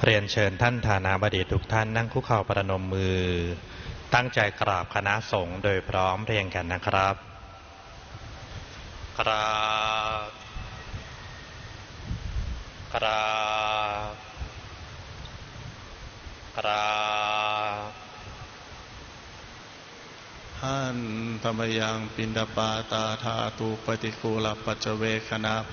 เรียนเชิญท่านฐานาบดีทุกท่านนั่งคุกเข่าประนมมือตั้งใจกราบคณะสงฆ์โดยพร้อมเพรียงกันนะครับกราบกราบกราบหันธรรมยังปินดาปาตาธาตุปฏิคูลปัจเจเวคณะ